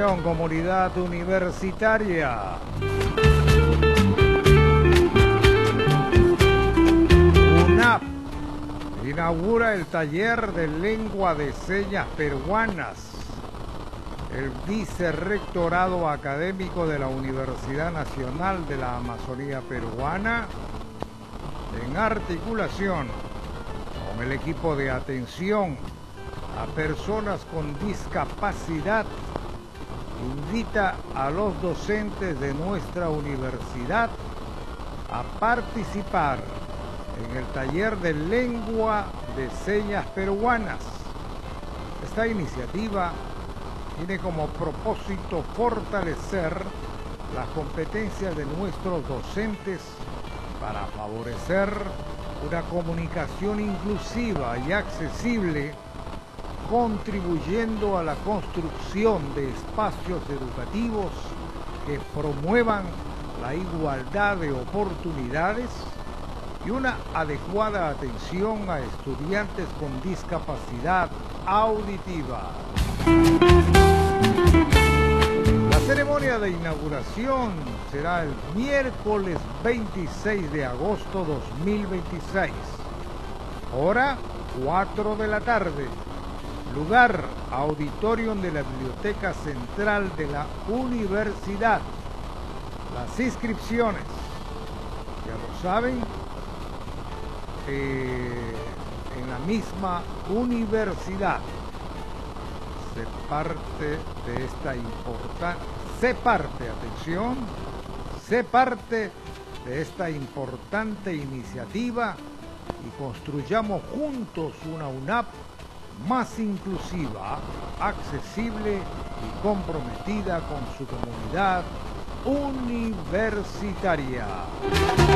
Atención, comunidad universitaria. UNAP inaugura el taller de lengua de señas peruanas. El Vicerrectorado Académico de la Universidad Nacional de la Amazonía Peruana, en articulación con el equipo de atención a personas con discapacidad, invita a los docentes de nuestra universidad a participar en el taller de lengua de señas peruanas. Esta iniciativa tiene como propósito fortalecer las competencias de nuestros docentes para favorecer una comunicación inclusiva y accesible, contribuyendo a la construcción de espacios educativos que promuevan la igualdad de oportunidades y una adecuada atención a estudiantes con discapacidad auditiva. La ceremonia de inauguración será el miércoles 26 de agosto 2026, hora 4 de la tarde. Lugar, auditorium de la Biblioteca Central de la Universidad. Las inscripciones, ya lo saben, en la misma universidad. Se parte de esta importante iniciativa y construyamos juntos una UNAP más inclusiva, accesible y comprometida con su comunidad universitaria.